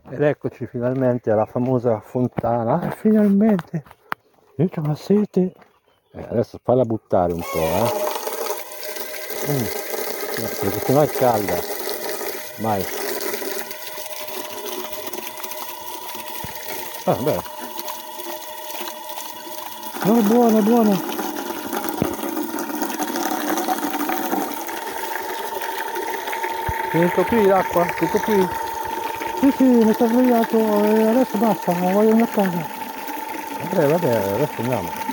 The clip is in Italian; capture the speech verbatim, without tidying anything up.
Ed eccoci finalmente alla famosa fontana. Ah, finalmente! Io c'ho una sete. Eh, adesso falla buttare un po', eh. Mm. Eh, perché sennò è calda. Vai. Ah, beh. No, è buono, è buono. Finito qui l'acqua? Tutto qui? Sì, sì, mi sono svegliato e adesso basta, voglio andare a casa. Vabbè, vabbè, adesso andiamo.